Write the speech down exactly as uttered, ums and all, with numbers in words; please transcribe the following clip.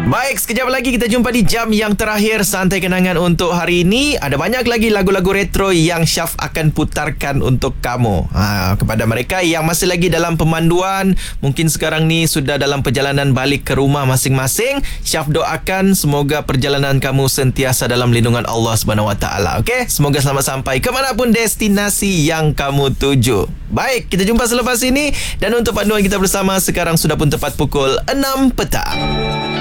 Baik, sekejap lagi kita jumpa di jam yang terakhir Santai Kenangan untuk hari ini. Ada banyak lagi lagu-lagu retro yang Syaf akan putarkan untuk kamu. ha, Kepada mereka yang masih lagi dalam pemanduan, mungkin sekarang ni sudah dalam perjalanan balik ke rumah masing-masing, Syaf doakan semoga perjalanan kamu sentiasa dalam lindungan Allah Subhanahu Wa Taala. Okey, semoga selamat sampai ke manapun destinasi yang kamu tuju. Baik, kita jumpa selepas ini. Dan untuk panduan kita bersama, sekarang sudah pun tepat pukul enam petang.